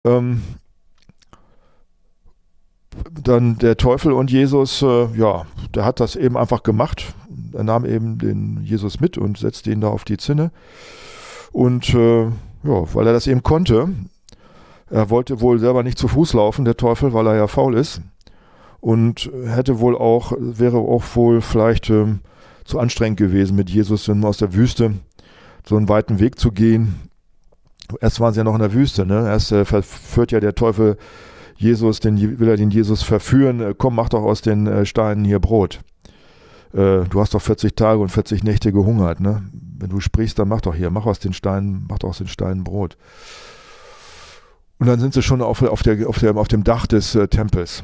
Ähm, Dann der Teufel und Jesus, der hat das eben einfach gemacht. Er nahm eben den Jesus mit und setzte ihn da auf die Zinne. Und weil er das eben konnte, er wollte wohl selber nicht zu Fuß laufen, der Teufel, weil er ja faul ist. Und wäre auch wohl vielleicht zu anstrengend gewesen, mit Jesus dann aus der Wüste so einen weiten Weg zu gehen. Erst waren sie ja noch in der Wüste, ne? Erst verführt ja der Teufel will er den Jesus verführen, komm, mach doch aus den Steinen hier Brot. Du hast doch 40 Tage und 40 Nächte gehungert, ne? Wenn du sprichst, dann mach doch aus den Steinen Brot. Und dann sind sie schon auf dem Dach des Tempels.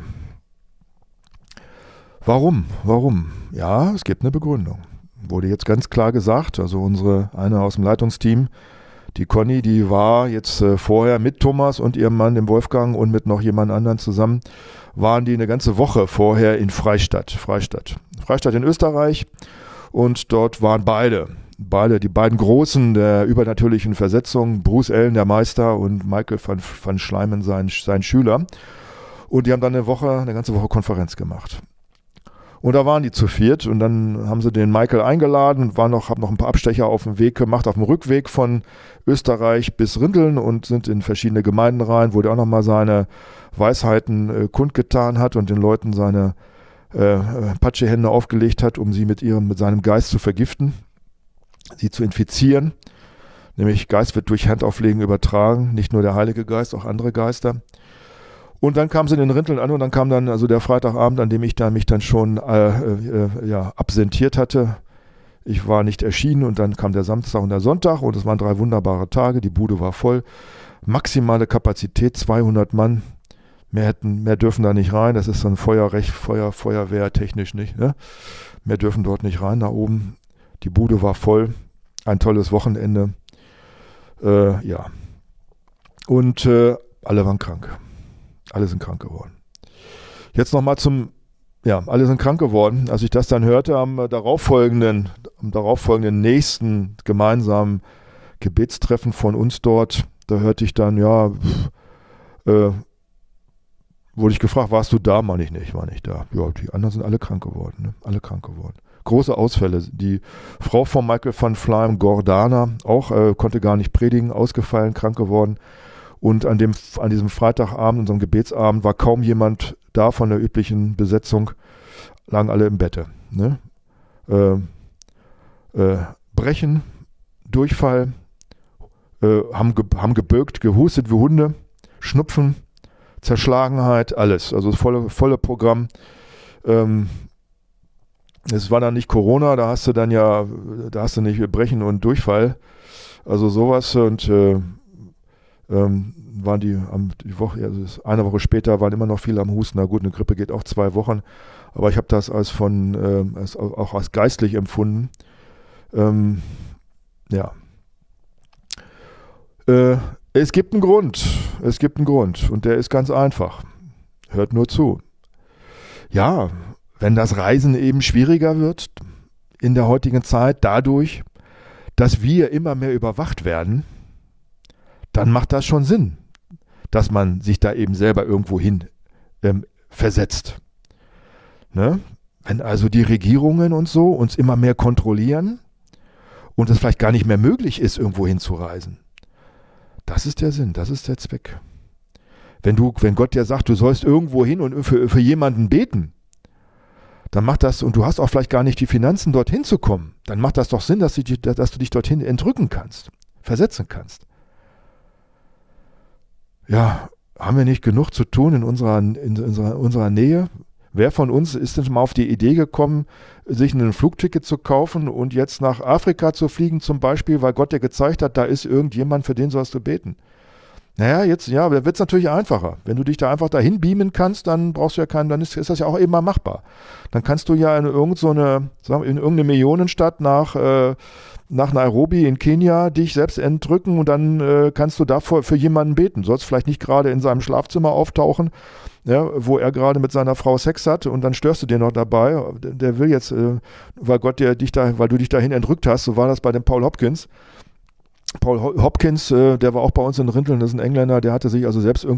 Warum? Ja, es gibt eine Begründung. Wurde jetzt ganz klar gesagt, also eine aus dem Leitungsteam, die Conny, die war jetzt vorher mit Thomas und ihrem Mann, dem Wolfgang, und mit noch jemand anderen zusammen, waren die eine ganze Woche vorher in Freistadt in Österreich, und dort waren die beiden Großen der übernatürlichen Versetzung, Bruce Allen, der Meister, und Michael van Schleimen, sein Schüler. Und die haben dann eine ganze Woche Konferenz gemacht. Und da waren die zu viert, und dann haben sie den Michael eingeladen und haben noch ein paar Abstecher auf dem Weg gemacht, auf dem Rückweg von Österreich bis Rinteln, und sind in verschiedene Gemeinden rein, wo der auch nochmal seine Weisheiten kundgetan hat und den Leuten seine Patschehände aufgelegt hat, um sie mit seinem Geist zu vergiften, sie zu infizieren. Nämlich Geist wird durch Handauflegen übertragen, nicht nur der Heilige Geist, auch andere Geister. Und dann kam sie in den Rinteln an, und dann kam dann also der Freitagabend, an dem ich mich dann schon absentiert hatte. Ich war nicht erschienen, und dann kam der Samstag und der Sonntag, und es waren 3 wunderbare Tage. Die Bude war voll. Maximale Kapazität, 200 Mann. Mehr dürfen da nicht rein. Das ist dann Feuerwehr technisch nicht. Ne? Mehr dürfen dort nicht rein, da oben. Die Bude war voll. Ein tolles Wochenende. Und alle waren krank. Alle sind krank geworden. Jetzt nochmal alle sind krank geworden. Als ich das dann hörte am darauffolgenden nächsten gemeinsamen Gebetstreffen von uns dort, da hörte ich dann, wurde ich gefragt, warst du da? Meine ich nicht, war nicht da. Ja, die anderen sind alle krank geworden, ne? Alle krank geworden. Große Ausfälle. Die Frau von Michael van Schleimen, Gordana, auch konnte gar nicht predigen, ausgefallen, krank geworden. Und an diesem Freitagabend, unserem Gebetsabend, war kaum jemand da von der üblichen Besetzung, lagen alle im Bette. Ne? Brechen, Durchfall, haben gebölkt, gehustet wie Hunde, Schnupfen, Zerschlagenheit, alles. Also das volle Programm. Es war dann nicht Corona, da hast du nicht Brechen und Durchfall. Also sowas, und waren die Woche, also eine Woche später waren immer noch viele am Husten. Na gut, eine Grippe geht auch 2 Wochen, aber ich habe das auch als geistlich empfunden. Es gibt einen Grund, und der ist ganz einfach. Hört nur zu. Ja, wenn das Reisen eben schwieriger wird in der heutigen Zeit, dadurch, dass wir immer mehr überwacht werden, dann macht das schon Sinn, dass man sich da eben selber irgendwo hin versetzt. Ne? Wenn also die Regierungen und so uns immer mehr kontrollieren und es vielleicht gar nicht mehr möglich ist, irgendwo hinzureisen. Das ist der Sinn, das ist der Zweck. Wenn Gott dir sagt, du sollst irgendwo hin und für jemanden beten, dann macht das, und du hast auch vielleicht gar nicht die Finanzen, dorthin zu kommen, dann macht das doch Sinn, dass du dich dorthin entrücken kannst, versetzen kannst. Ja, haben wir nicht genug zu tun in unserer Nähe? Wer von uns ist denn mal auf die Idee gekommen, sich ein Flugticket zu kaufen und jetzt nach Afrika zu fliegen zum Beispiel, weil Gott dir gezeigt hat, da ist irgendjemand, für den sollst du beten? Naja, da wird es natürlich einfacher. Wenn du dich da einfach dahin beamen kannst, dann brauchst du ja dann ist das ja auch eben mal machbar. Dann kannst du ja in irgendeine Millionenstadt nach Nairobi in Kenia dich selbst entrücken, und dann kannst du da für jemanden beten. Du sollst vielleicht nicht gerade in seinem Schlafzimmer auftauchen, ja, wo er gerade mit seiner Frau Sex hat, und dann störst du dir noch dabei. Der will jetzt, weil du dich dahin entrückt hast, so war das bei dem Paul Hopkins, Paul Hopkins, der war auch bei uns in Rinteln, das ist ein Engländer, der hatte sich also selbst